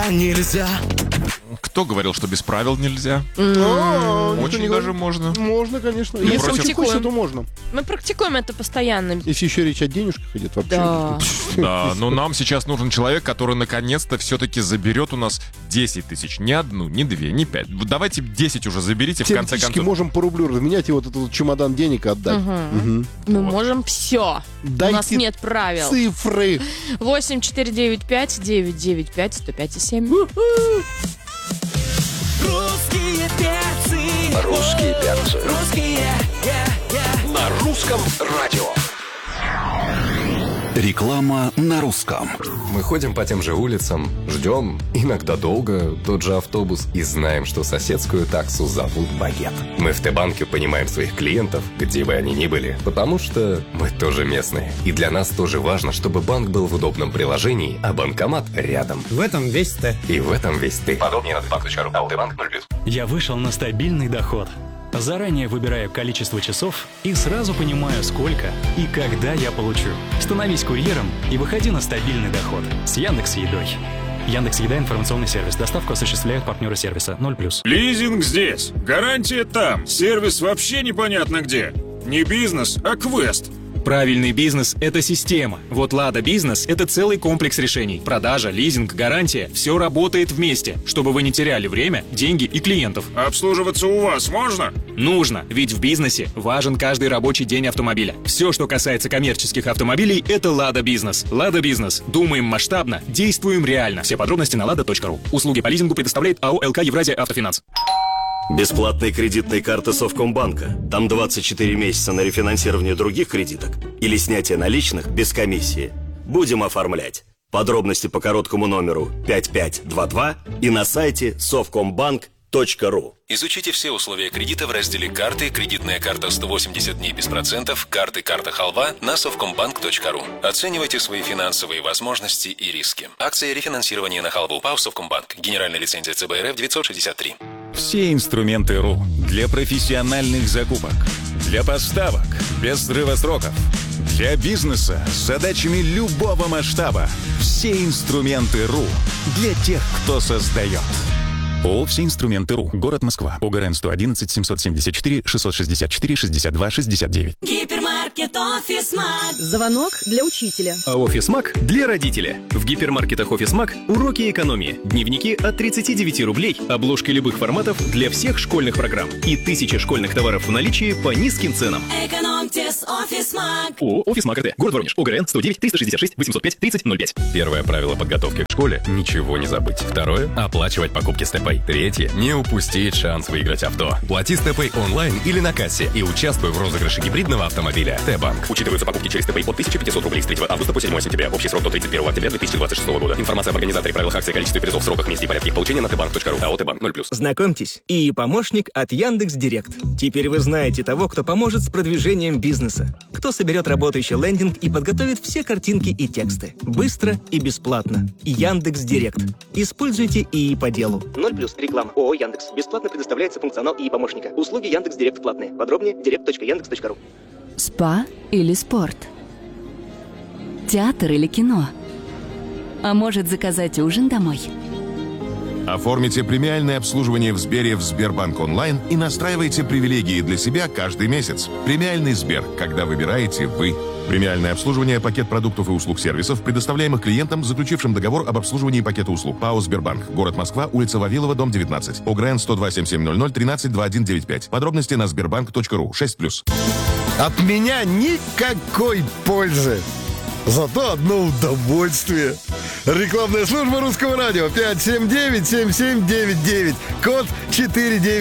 нельзя. Кто говорил, что без правил нельзя? Очень даже можно. Можно, конечно. Ну, Если против- очень хочется, то можно. Мы практикуем это постоянно. Если еще речь о денежках идет, вообще. Да. Да, но нам сейчас нужен человек, который наконец-то все-таки заберет у нас 10 тысяч. Не одну, не две, не 5. Давайте 10 уже заберите, в конце Теоретически концов. можем по рублю разменять и вот этот чемодан денег отдать. Мгм. Мы можем все. У Дайте нас нет правил. Цифры. 8-495-995-105-7. Русские перцы. Русские перцы. Русские. На русском радио. Реклама на русском. Мы ходим по тем же улицам, ждем, иногда долго, тот же автобус и знаем, что соседскую таксу зовут Багет. Мы в Т-банке понимаем своих клиентов, где бы они ни были, потому что мы тоже местные. И для нас тоже важно, чтобы банк был в удобном приложении, а банкомат рядом. В этом весь Т. И в этом весь ты. Подробнее на Т-банк.ру. Т-банк 0+. Я вышел на стабильный доход. Заранее выбираю количество часов и сразу понимаю, сколько и когда я получу. Становись курьером и выходи на стабильный доход с Яндекс.Едой. Яндекс.Еда — информационный сервис. Доставку осуществляют партнеры сервиса 0+. Лизинг здесь, гарантия там, сервис вообще непонятно где. Не бизнес, а квест. Правильный бизнес – это система. Вот Лада Бизнес – это целый комплекс решений. Продажа, лизинг, гарантия – все работает вместе, чтобы вы не теряли время, деньги и клиентов. Обслуживаться у вас можно? Нужно, ведь в бизнесе важен каждый рабочий день автомобиля. Все, что касается коммерческих автомобилей – это Лада Бизнес. Лада Бизнес. Думаем масштабно, действуем реально. Все подробности на lada.ru. Услуги по лизингу предоставляет АО «ЛК Евразия Автофинанс». Бесплатные кредитные карты Совкомбанка. Там 24 месяца на рефинансирование других кредиток или снятие наличных без комиссии. Будем оформлять. Подробности по короткому номеру 5522 и на сайте совкомбанк.ру. Изучите все условия кредита в разделе «Карты», кредитная карта 180 дней без процентов, карты, карта халва на совкомбанк.ру. Оценивайте свои финансовые возможности и риски. Акция рефинансирования на халву ПАО «Совкомбанк». Генеральная лицензия ЦБ РФ 963. Все инструменты РУ для профессиональных закупок, для поставок без срыва сроков, для бизнеса с задачами любого масштаба. Все инструменты РУ для тех, кто создает. ООО «Все инструменты РУ». Город Москва. ОГРН 111 774 664 62 69. Гипермаркет Офисмаг. Звонок для учителя. А Офисмаг для родителя. В гипермаркетах Офисмаг уроки экономии. Дневники от 39 рублей. Обложки любых форматов для всех школьных программ. И 1000 школьных товаров в наличии по низким ценам. Экономьте с Офисмаг. ООО «Офисмаг РТ». Город Воронеж. ОГРН 109 366 805 3005. Первое правило подготовки к школе – ничего не забыть. Второе – оплачивать покупки с ТП. Третье – не упустить шанс выиграть авто. Плати с ТП онлайн или на кассе и участвуй в розыгрыше гибридного автомобиля. Т-банк. Учитываются покупки через ТП от 1500 рублей с 3 августа по 7 сентября. Общий срок до 31 октября 2026 года. Информация об организаторе, правилах акции, количестве призов, сроках, месте и порядке их получения на tbank.ru. АО «Т-банк» 0+. Знакомьтесь, и помощник от Яндекс.Директ. Теперь вы знаете того, кто поможет с продвижением бизнеса. Кто соберет работающий лендинг и подготовит все картинки и тексты. Быстро и бесплатно. Яндекс.Директ. Используйте ИИ по делу. 0+. Реклама. ООО «Яндекс». Бесплатно предоставляется функционал ИИ помощника. Услуги Яндекс.Директ платные. Подробнее direct.yandex.ru. Спа или спорт? Театр или кино? А может, заказать ужин домой? Оформите премиальное обслуживание в Сбере в Сбербанк онлайн и настраивайте привилегии для себя каждый месяц. Премиальный Сбер, когда выбираете вы. Премиальное обслуживание, пакет продуктов и услуг сервисов, предоставляемых клиентам, заключившим договор об обслуживании пакета услуг. ПАО «Сбербанк». Город Москва, улица Вавилова, дом 19. ОГРН 102 7700 13 2195. Подробности на sberbank.ru. 6+. От меня никакой пользы. Зато одно удовольствие. Рекламная служба Русского радио 579-7799. Код 49.